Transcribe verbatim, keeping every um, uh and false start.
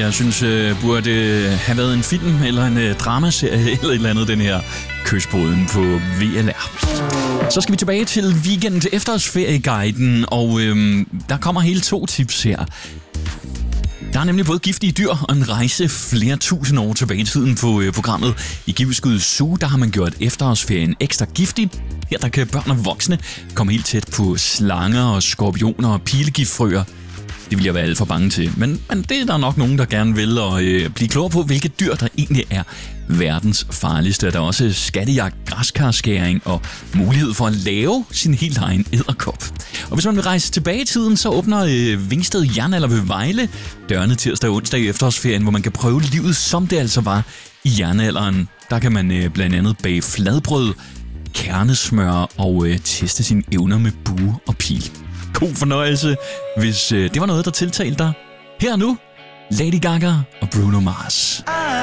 jeg synes øh, burde øh, have været en film eller en øh, dramaserie eller et eller andet, den her Kysbåden på V L R. Så skal vi tilbage til weekend efterårsferieguiden, og øh, der kommer hele to tips her. Der er nemlig både giftige dyr og en rejse flere tusind år tilbage i tiden på øh, programmet. I Givskud Zoo, der har man gjort efterårsferien ekstra giftig. Her der kan børn og voksne komme helt tæt på slanger og skorpioner og pilegiftfrøer. Det vil jeg være alt for bange til, men, men det er der nok nogen, der gerne vil og, øh, blive klogere på, hvilke dyr der egentlig er verdens farligste. Der er også skattejagt, græskarskæring og mulighed for at lave sin helt egen edderkop. Og hvis man vil rejse tilbage i tiden, så åbner øh, Vingsted Jernalder ved Vejle dørene tirsdag og onsdag i efterårsferien, hvor man kan prøve livet, som det altså var i jernalderen. Der kan man øh, blandt andet bage fladbrød, kernesmør og øh, teste sine evner med bue og pil. God fornøjelse, hvis øh, det var noget, der tiltalte dig. Her nu, Lady Gaga og Bruno Mars.